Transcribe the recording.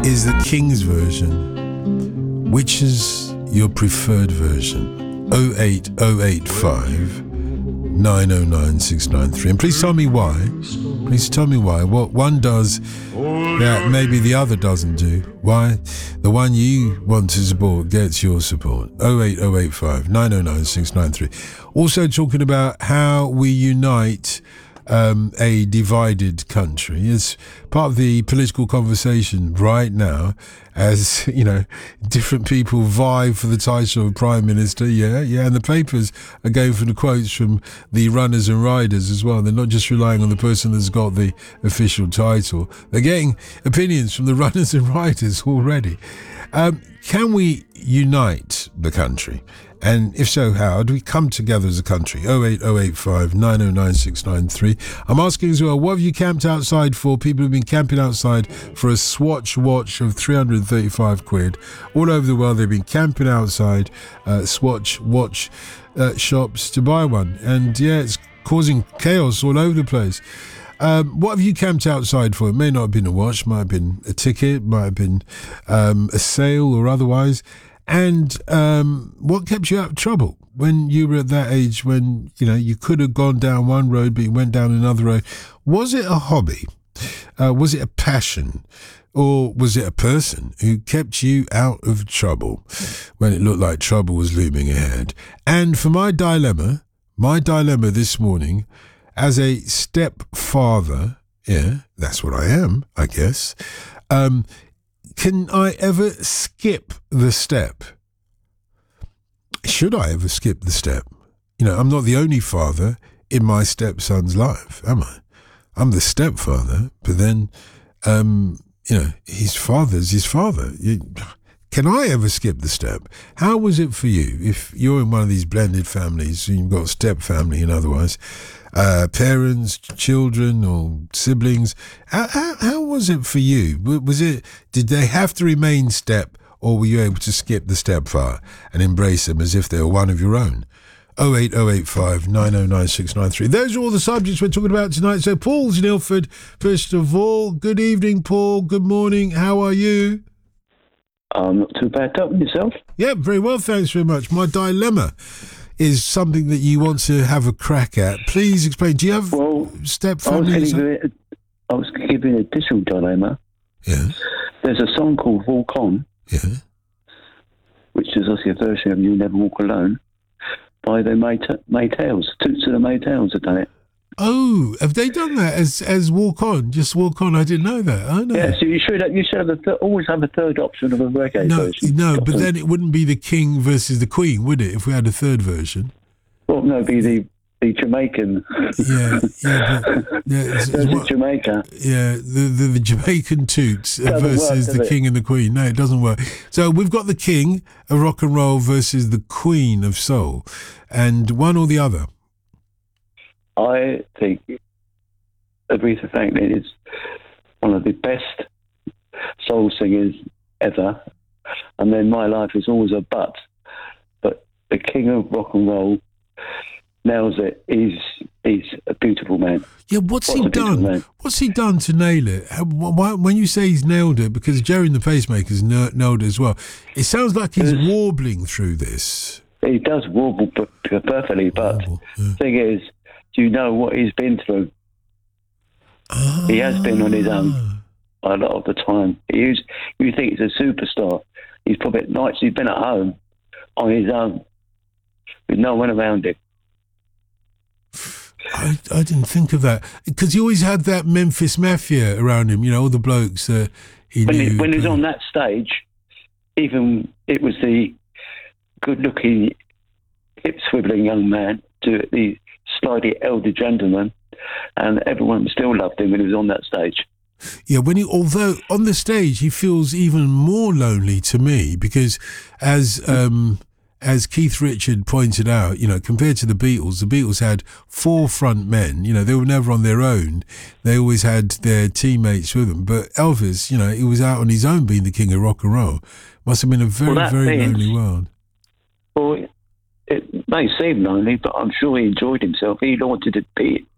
is the King's version. Which is your preferred version? 08085 909 693. And please tell me why. Please tell me why. What one does that maybe the other doesn't do. Why the one you want to support gets your support. 08085 909 693. Also talking about how we unite a divided country. It's part of the political conversation right now, as you know, different people vie for the title of Prime Minister. And the papers are going for the quotes from the runners and riders as well. They're not just relying on the person that's got the official title. They're getting opinions from the runners and riders already. Can we unite the country? And if so, how do we come together as a country? 08085 909 693. I'm asking as well, what have you camped outside for? People have been camping outside for a Swatch watch of 335 quid. All over the world, they've been camping outside Swatch watch shops to buy one. And it's causing chaos all over the place. What have you camped outside for? It may not have been a watch, might have been a ticket, might have been a sale or otherwise. And what kept you out of trouble when you were at that age when, you could have gone down one road, but you went down another road? Was it a hobby? Was it a passion? Or was it a person who kept you out of trouble when it looked like trouble was looming ahead? And for my dilemma this morning, as a stepfather, that's what I am, I guess, can I ever skip the step? Should I ever skip the step? I'm not the only father in my stepson's life, am I? I'm the stepfather, but then, his father's his father. Can I ever skip the step? How was it for you? If you're in one of these blended families, you've got step family and otherwise, parents, children or siblings, how was it for you? Did they have to remain step, or were you able to skip the stepfather and embrace them as if they were one of your own? 08085 909 693. Those are all the subjects we're talking about tonight. So Paul's in Ilford, first of all. Good evening, Paul. Good morning. How are you? Not too bad. Up with yourself? Yeah, very well. Thanks very much. My dilemma is something that you want to have a crack at. Please explain. Do you have step families? I was giving a additional dilemma. Yeah. There's a song called Walk On. Yeah. Which is obviously a version of You Never Walk Alone by the Maytals. Toots of the Maytals have done it. Oh, have they done that as Walk On? Just Walk On? I didn't know that. I know. Yeah, so you should always have a third option of a reggae version. No, but then it wouldn't be the King versus the Queen, would it, if we had a third version? Well, no, it'd be the Jamaican. Versus Jamaica. Yeah, the Jamaican Toots versus the King and the Queen. No, it doesn't work. So we've got the King of rock and roll versus the Queen of soul, and one or the other. I think Aretha Franklin is one of the best soul singers ever, and then My Life is always a but the King of rock and roll nails it. He's a beautiful man. Yeah, what's he done? What's he done to nail it? When you say he's nailed it, because Jerry and the Pacemakers nailed it as well, it sounds like he's warbling through this. He does warble perfectly, but the thing is, do you know what he's been through? He has been on his own a lot of the time. You think he's a superstar. He's probably at nights he's been at home on his own with no one around him. I didn't think of that, because he always had that Memphis Mafia around him, all the blokes he knew. When he was on that stage, even it was the good-looking, hip-swiveling young man to the slightly elder gentleman, and everyone still loved him when he was on that stage. Yeah, although on the stage he feels even more lonely to me, because as Keith Richard pointed out, compared to the Beatles had four front men. They were never on their own. They always had their teammates with them. But Elvis, he was out on his own, being the king of rock and roll. Must have been a very, very lonely world. Well, it may seem lonely, but I'm sure he enjoyed himself. He wanted to be